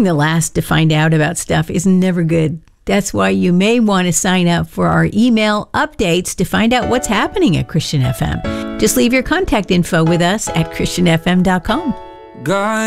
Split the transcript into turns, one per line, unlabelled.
being the last to find out about stuff is never good. That's why you may want to sign up for our email updates to find out what's happening at Christian FM. Just leave your contact info with us at christianfm.com.
God